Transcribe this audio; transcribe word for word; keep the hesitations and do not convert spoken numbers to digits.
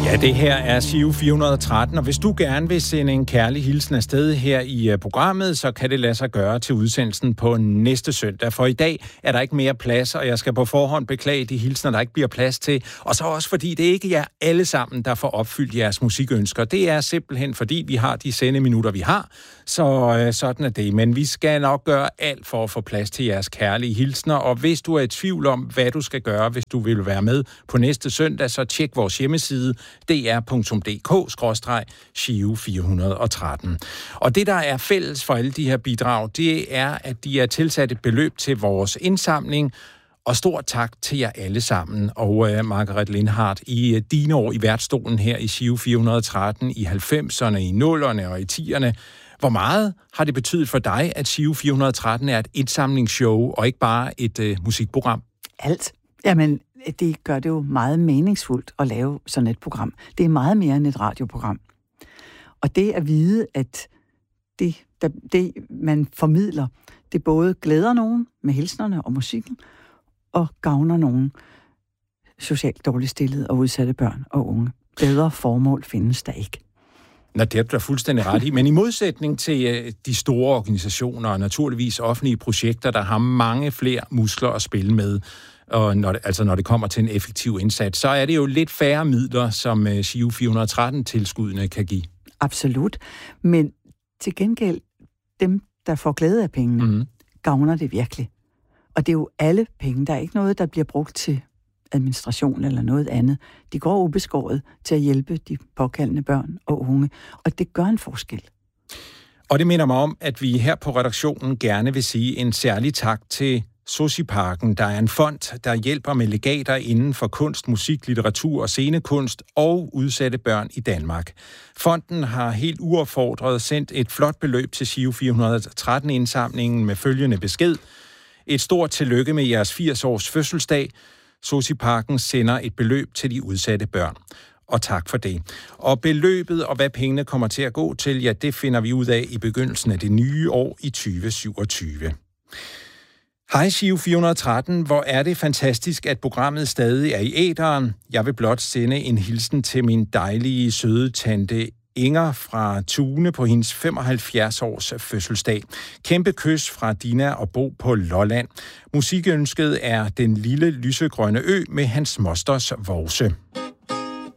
Ja, det her er Giro fire hundrede og tretten, og hvis du gerne vil sende en kærlig hilsen afsted her i programmet, så kan det lade sig gøre til udsendelsen på næste søndag. For i dag er der ikke mere plads, og jeg skal på forhånd beklage de hilsner, der ikke bliver plads til. Og så også fordi det ikke er jer alle sammen, der får opfyldt jeres musikønsker. Det er simpelthen fordi, vi har de sendeminutter, vi har. Så øh, sådan er det. Men vi skal nok gøre alt for at få plads til jeres kærlige hilsner. Og hvis du er i tvivl om, hvad du skal gøre, hvis du vil være med på næste søndag, så tjek vores hjemmeside d r punktum d k skråstreg Giro fire hundrede og tretten. Og det, der er fælles for alle de her bidrag, det er, at de er tilsat et beløb til vores indsamling. Og stort tak til jer alle sammen. Og uh, Margaret Lindhardt, i uh, dine år i værtsstolen her i Giro fire hundrede og tretten, i halvfemserne, i nullerne og i tierne, hvor meget har det betydet for dig, at Giro fire hundrede og tretten er et indsamlingsshow og ikke bare et uh, musikprogram? Alt. Jamen, det gør det jo meget meningsfuldt at lave sådan et program. Det er meget mere end et radioprogram. Og det at vide, at det, der, det man formidler, det både glæder nogen med hilsnerne og musikken, og gavner nogen socialt dårligt stillede og udsatte børn og unge. Bedre formål findes der ikke. Nå, det er du fuldstændig ret i. Men i modsætning til de store organisationer og naturligvis offentlige projekter, der har mange flere muskler at spille med, og når det, altså når det kommer til en effektiv indsats, så er det jo lidt færre midler, som Giro fire hundrede og tretten-tilskuddene kan give. Absolut. Men til gengæld, dem, der får glæde af pengene, mm. gavner det virkelig. Og det er jo alle penge. Der er ikke noget, der bliver brugt til administration eller noget andet. De går ubeskåret til at hjælpe de påkaldende børn og unge. Og det gør en forskel. Og det minder mig om, at vi her på redaktionen gerne vil sige en særlig tak til Sociparken, der er en fond, der hjælper med legater inden for kunst, musik, litteratur og scenekunst og udsatte børn i Danmark. Fonden har helt uopfordret sendt et flot beløb til Giro fire hundrede og tretten-indsamlingen med følgende besked. Et stort tillykke med jeres firs års fødselsdag. Sociparken sender et beløb til de udsatte børn. Og tak for det. Og beløbet og hvad pengene kommer til at gå til, ja, det finder vi ud af i begyndelsen af det nye år i tyve syvogtyve. Hej Giro fire hundrede og tretten, hvor er det fantastisk, at programmet stadig er i æteren. Jeg vil blot sende en hilsen til min dejlige, søde tante Inger fra Tune på hendes femoghalvfjerds års fødselsdag. Kæmpe kys fra Dina og Bo på Lolland. Musikønsket er Den lille lysegrønne ø med Hans Mosters Vovse.